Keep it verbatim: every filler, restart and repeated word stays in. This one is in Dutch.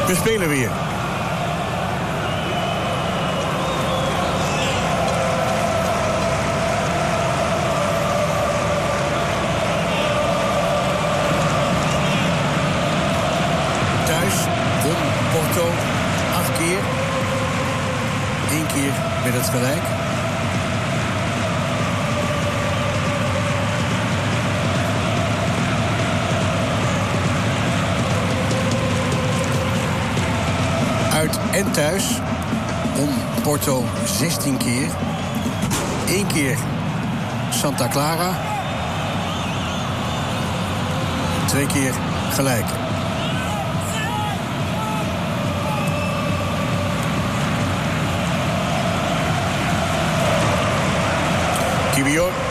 We spelen weer. Thuis won Porto acht keer. Eén keer met het gelijk. Uit en thuis won Porto zestien keer. Eén keer Santa Clara. Twee keer gelijk. Kiwior.